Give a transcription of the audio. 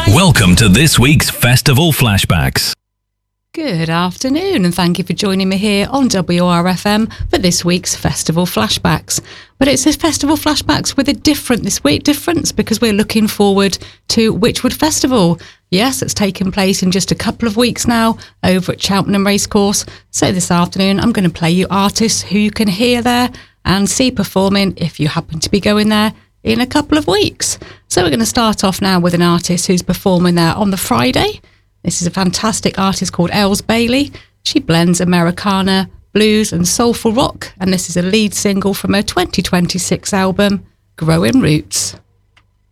Welcome to this week's Festival Flashbacks. Good afternoon, and thank you for joining me here on WRFM for this week's Festival Flashbacks. But it's a Festival Flashbacks with a difference because we're looking forward to Wychwood Festival. Yes, it's taking place in just a couple of weeks now over at Cheltenham Racecourse. So this afternoon I'm going to play you artists who you can hear there and see performing if you happen to be going there in a couple of weeks. So we're going to start off now with an artist who's performing there on the Friday. This is a fantastic artist called Els Bailey. She blends Americana, blues and soulful rock, and this is a lead single from her 2026 album, Growing Roots.